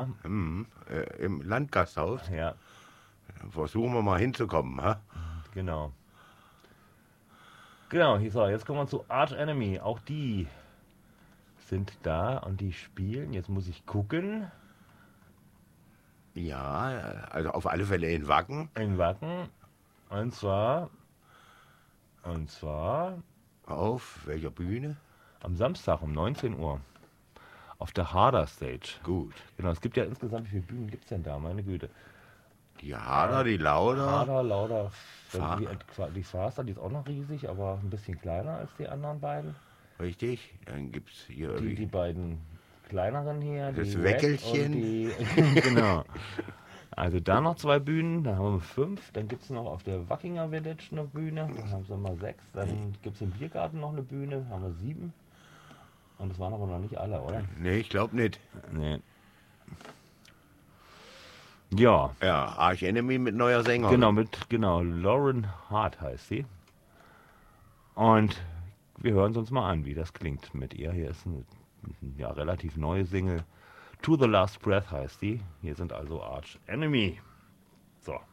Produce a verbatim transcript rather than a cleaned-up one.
Hm, äh, im Landgasthaus. Ja, Versuchen wir mal hinzukommen, ha? genau. Genau, hier so, jetzt kommen wir zu Arch Enemy. Auch die sind da und die spielen. Jetzt muss ich gucken. Ja, also auf alle Fälle in Wacken. In Wacken. Und zwar, und zwar Auf welcher Bühne? am Samstag um neunzehn Uhr. Auf der Harder Stage. Gut. Genau, es gibt ja insgesamt, wie viele Bühnen gibt es denn da? Meine Güte. Die Harder, die Lauder. Harder, Lauder, Fa die, die Faster, die ist auch noch riesig, aber ein bisschen kleiner als die anderen beiden. Richtig. Dann gibt es hier Die, die beiden kleineren hier, das die Red Wäckelchen. und die. Genau. Also da noch zwei Bühnen, da haben wir fünf. Dann gibt es noch auf der Wackinger Village eine Bühne, da haben wir mal sechs. Dann gibt es im Biergarten noch eine Bühne, haben wir sieben. Und das waren aber noch nicht alle, oder? Nee, ich glaube nicht. Nee. Ja, Ja, Arch Enemy mit neuer Sängerin. genau, mit, genau, Lauren Hart heißt sie. Und wir hören es uns mal an, wie das klingt mit ihr. Hier ist eine ja, relativ neue Single. To the Last Breath heißt die. Hier sind also Arch Enemy. So.